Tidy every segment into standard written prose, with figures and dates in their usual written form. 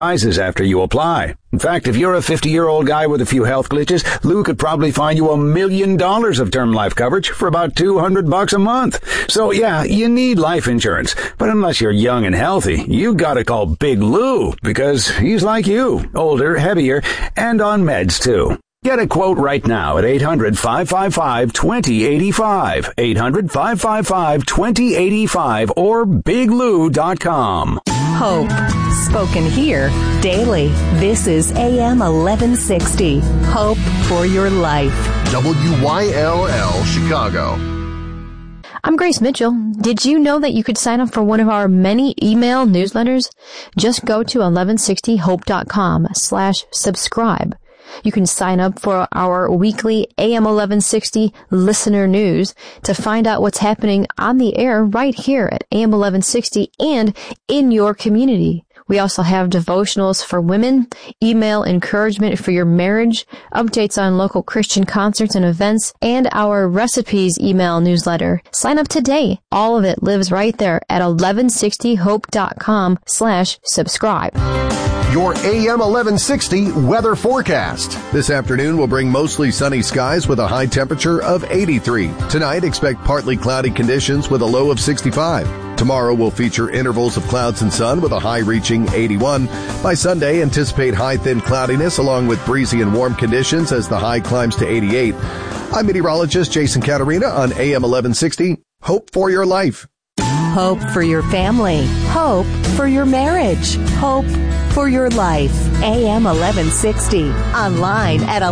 Rises after you apply. In fact, if you're a 50-year-old guy with a few health glitches, Lou could probably find you $1 million of term life coverage for about $200 a month. So yeah, you need life insurance. But unless you're young and healthy, you gotta call Big Lou, because he's like you, older, heavier, and on meds too. Get a quote right now at 800-555-2085, 800-555-2085, or biglou.com. Hope, spoken here daily. This is AM 1160. Hope for your life. WYLL Chicago. I'm Grace Mitchell. Did you know that you could sign up for one of our many email newsletters? Just go to 1160hope.com/subscribe. You can sign up for our weekly AM 1160 listener news to find out what's happening on the air right here at AM 1160 and in your community. We also have devotionals for women, email encouragement for your marriage, updates on local Christian concerts and events, and our recipes email newsletter. Sign up today. All of it lives right there at 1160hope.com/subscribe. Your AM 1160 weather forecast. This afternoon will bring mostly sunny skies with a high temperature of 83. Tonight, expect partly cloudy conditions with a low of 65. Tomorrow will feature intervals of clouds and sun with a high reaching 81. By Sunday, anticipate high thin cloudiness along with breezy and warm conditions as the high climbs to 88. I'm meteorologist Jason Caterina on AM 1160. Hope for your life. Hope for your family. Hope for your marriage. Hope for your life. AM 1160. Online at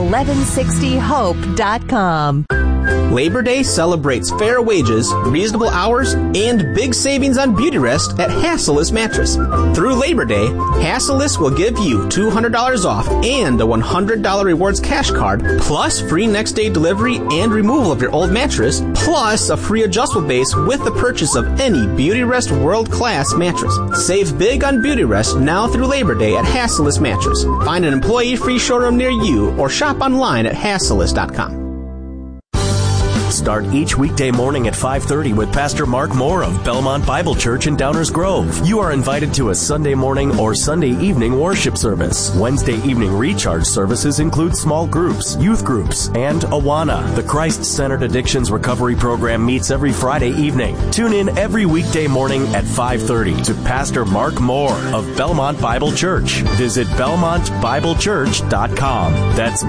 1160hope.com. Labor Day celebrates fair wages, reasonable hours, and big savings on Beautyrest at Hassellus Mattress. Through Labor Day, Hassellus will give you $200 off and a $100 rewards cash card, plus free next day delivery and removal of your old mattress, plus a free adjustable base with the purchase of any Beautyrest world-class mattress. Save big on Beautyrest now through Labor Day at Hassellus Mattress. Find an employee-free showroom near you or shop online at hassellus.com. Start each weekday morning at 5:30 with Pastor Mark Moore of Belmont Bible Church in Downers Grove. You are invited to a Sunday morning or Sunday evening worship service. Wednesday evening recharge services include small groups, youth groups, and Awana. The Christ-Centered Addictions Recovery Program meets every Friday evening. Tune in every weekday morning at 5:30 to Pastor Mark Moore of Belmont Bible Church. Visit BelmontBibleChurch.com. That's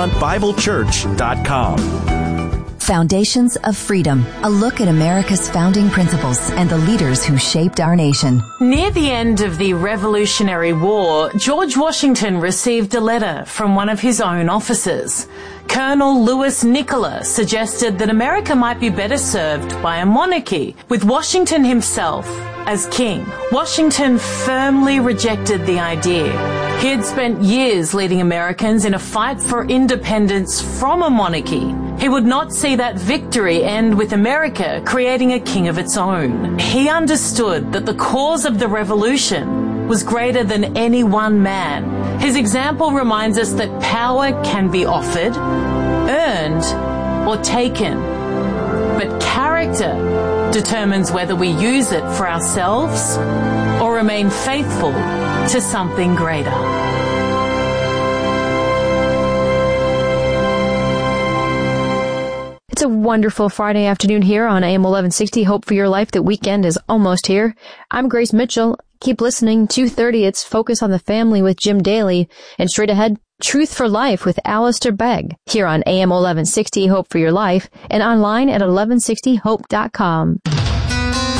BelmontBibleChurch.com. Foundations of Freedom, a look at America's founding principles and the leaders who shaped our nation. Near the end of the Revolutionary War, George Washington received a letter from one of his own officers. Colonel Lewis Nicola suggested that America might be better served by a monarchy, with Washington himself as king. Washington firmly rejected the idea. He had spent years leading Americans in a fight for independence from a monarchy. He would not see that victory end with America creating a king of its own. He understood that the cause of the revolution was greater than any one man. His example reminds us that power can be offered, earned, or taken. But character determines whether we use it for ourselves or remain faithful to something greater. It's a wonderful Friday afternoon here on AM 1160. Hope for your life. The weekend is almost here. I'm Grace Mitchell. Keep listening. 2:30, it's Focus on the Family with Jim Daly. And straight ahead, Truth for Life with Alistair Begg. Here on AM 1160, Hope for your life. And online at 1160hope.com.